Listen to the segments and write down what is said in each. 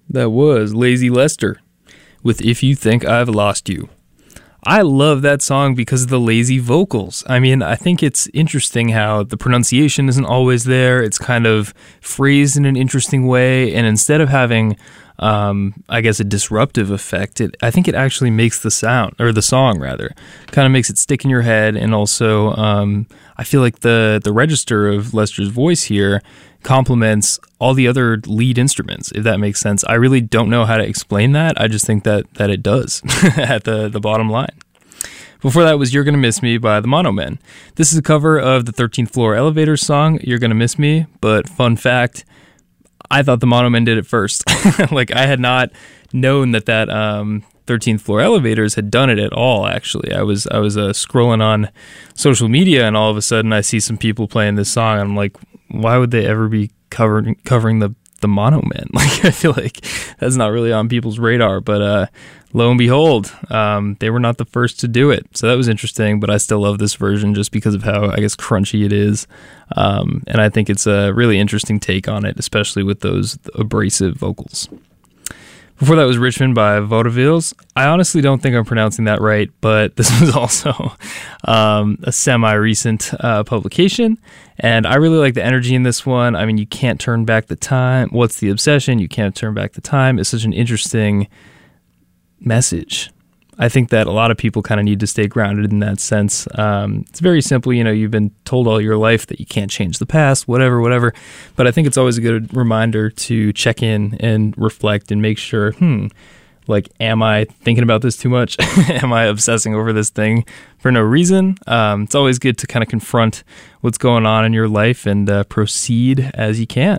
That was Lazy Lester with If You Think I've Lost You. I love that song because of the lazy vocals. I mean, I think it's interesting how the pronunciation isn't always there. It's kind of phrased in an interesting way. And instead of having, I guess, a disruptive effect, I think it actually makes the sound, or the song rather, kind of makes it stick in your head. And also, I feel like the register of Lester's voice here complements all the other lead instruments, if that makes sense. I really don't know how to explain that. I just think that it does at the bottom line. Before that was You're Gonna Miss Me by the Mono Men. This is a cover of the 13th Floor Elevators song, You're Gonna Miss Me, but fun fact, I thought the Mono Men did it first. Like, I had not known that 13th Floor Elevators had done it at all, actually. I was scrolling on social media, and all of a sudden I see some people playing this song, and I'm like, why would they ever be covering the Mono Men? Like, I feel like that's not really on people's radar, but lo and behold, they were not the first to do it. So that was interesting, but I still love this version just because of how, I guess, crunchy it is. And I think it's a really interesting take on it, especially with those abrasive vocals. Before that was Richmond by Vaudevilles. I honestly don't think I'm pronouncing that right, but this was also a semi-recent publication, and I really like the energy in this one. I mean, you can't turn back the time. What's the obsession? You can't turn back the time. It's such an interesting message. I think that a lot of people kind of need to stay grounded in that sense. It's very simple. You know, you've been told all your life that you can't change the past, whatever. But I think it's always a good reminder to check in and reflect and make sure, like, am I thinking about this too much? Am I obsessing over this thing for no reason? It's always good to kind of confront what's going on in your life and proceed as you can.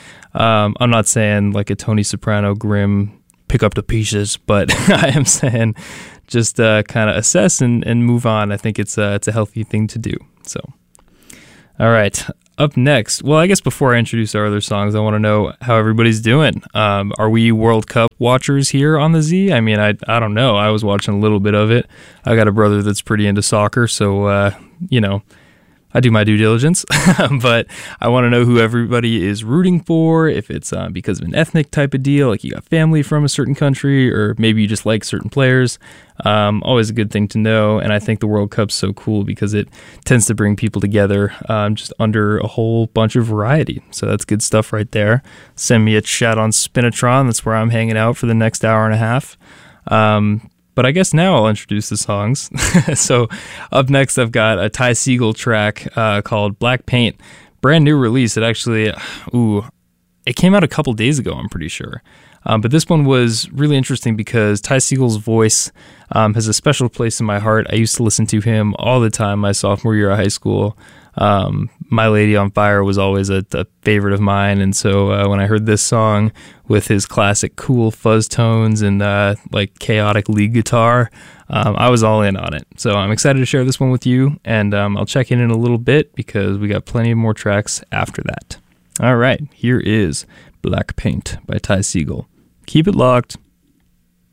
I'm not saying like a Tony Soprano grim pick up the pieces, but I am saying just kind of assess and move on. I think it's a healthy thing to do. So, all right, up next. Well, I guess before I introduce our other songs, I want to know how everybody's doing. Are we World Cup watchers here on the Z? I mean, I don't know. I was watching a little bit of it. I got a brother that's pretty into soccer, so I do my due diligence, but I want to know who everybody is rooting for, if it's because of an ethnic type of deal, like you got family from a certain country, or maybe you just like certain players. Always a good thing to know, and I think the World Cup's so cool because it tends to bring people together just under a whole bunch of variety. So that's good stuff right there. Send me a chat on Spinatron. That's where I'm hanging out for the next hour and a half. But I guess now I'll introduce the songs. So up next, I've got a Ty Segall track called Black Paint. Brand new release. It actually, it came out a couple days ago, I'm pretty sure. But this one was really interesting because Ty Segall's voice has a special place in my heart. I used to listen to him all the time my sophomore year of high school. My Lady on Fire was always a favorite of mine, and so when I heard this song with his classic cool fuzz tones and like chaotic lead guitar, I was all in on it. So I'm excited to share this one with you, and I'll check in a little bit because we got plenty of more tracks after that. All right, here is Black Paint by Ty Segall. Keep it locked.